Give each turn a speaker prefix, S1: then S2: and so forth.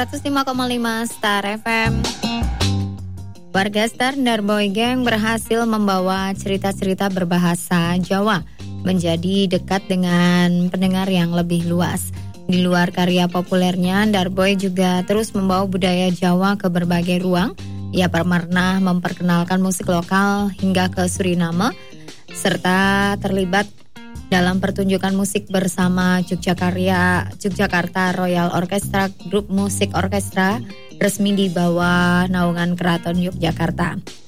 S1: 105,5 Star FM. Warga Star Darboy Gang berhasil membawa cerita-cerita berbahasa Jawa menjadi dekat dengan pendengar yang lebih luas. Di luar karya populernya, Darboy juga terus membawa budaya Jawa ke berbagai ruang. Ia pernah memperkenalkan musik lokal hingga ke Suriname, serta terlibat dalam pertunjukan musik bersama Yogyakarta Royal Orchestra, grup musik orkestra resmi di bawah naungan Keraton Yogyakarta.